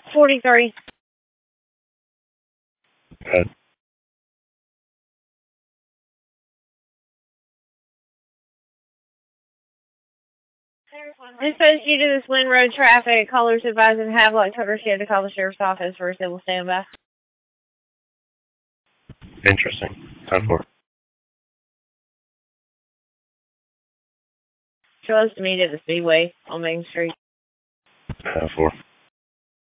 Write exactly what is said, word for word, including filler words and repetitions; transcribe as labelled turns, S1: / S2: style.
S1: forty-three.
S2: Good.
S1: Dispatch due to this Lynn Road traffic, callers advised in Havelock told her she had to call the sheriff's office for a civil standby.
S2: Interesting. ten four.
S1: She was to meet at the Speedway on Main Street.
S2: ten four.